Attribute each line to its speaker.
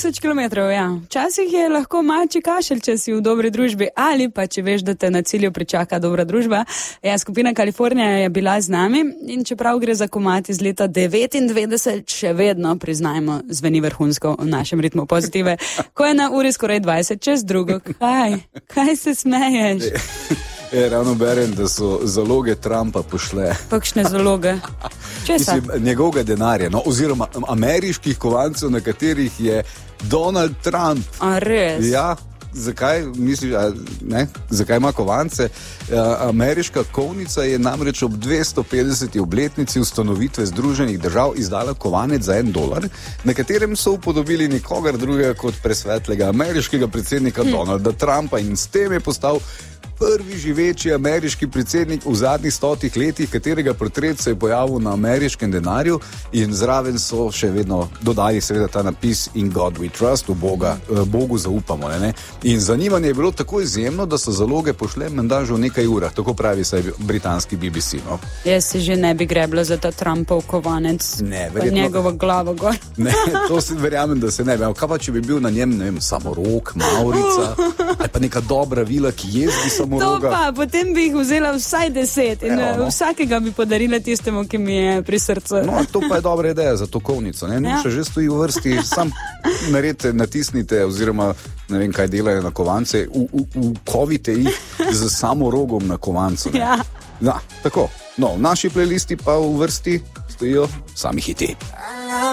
Speaker 1: 1000 kilometrov, ja. Včasih je lahko mači kašelj, če si v dobri družbi, ali pa če veš, da te na cilju pričaka dobra družba. Ja, skupina Kalifornija je bila z nami in čeprav gre za komad iz leta 99, še vedno, priznajmo, zveni vrhunsko v našem ritmu pozitive. Ko je na uri skoraj 20 čez drugo. Kaj se smeješ?
Speaker 2: Ravno berem, da so zaloge Trumpa pošle.
Speaker 1: Kakšne zaloge? Česa?
Speaker 2: Njegovega denarja, no, oziroma ameriških kovancev, na katerih je Donald Trump.
Speaker 1: A res?
Speaker 2: Ja, zakaj misliš, ne? Zakaj ima kovance? Ameriška kovnica je namreč ob 250. obletnici ustanovitve Združenih držav izdala kovanec za $1, na katerem so upodobili nikogar drugega kot presvetlega ameriškega predsednika Donalda Trumpa in s tem je postal prvi živeči ameriški predsednik v zadnjih 100 letih, katerega portret se je pojavil na ameriškem denarju in zraven so še vedno dodali seveda ta napis In God we trust, v Bogu zaupamo. Ne? In zanimanje je bilo tako izjemno, da so zaloge pošle menda že v nekaj urah, tako pravi saj britanski BBC. No?
Speaker 1: Jaz se že ne bi grebla za ta Trumpov kovanec, pod njegovo glavo gor.
Speaker 2: Ne, to si verjamem, da se ne bi. Kaj pa, če bi bil na njem, ne vem, samorok, Maurica, ali pa neka dobra vila, ki jezdi samoroga.
Speaker 1: To pa, potem bi jih vzela vsaj 10 in vsakega bi podarila tistemu, ki mi je pri srcu.
Speaker 2: No, to pa je dobra ideja za to kovnico. Še že stoji v vrsti, sam naredite, natisnite oziroma ne vem, kaj delajo na kovance, ukovite jih z samorogom na kovancu. Ja, tako. No, v naši playlisti pa v vrsti stojijo sami hiti.